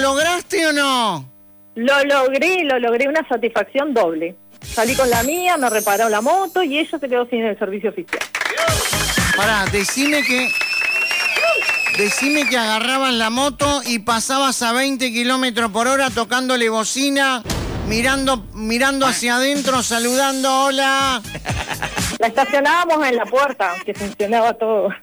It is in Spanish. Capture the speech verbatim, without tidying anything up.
lograste o no? Lo logré, lo logré, una satisfacción doble. Salí con la mía, me reparó la moto y ella se quedó sin el servicio oficial. Pará, decime que... Decime que agarraban la moto y pasabas a veinte kilómetros por hora tocándole bocina, mirando, mirando hacia adentro, saludando, hola. La estacionábamos en la puerta, que funcionaba todo.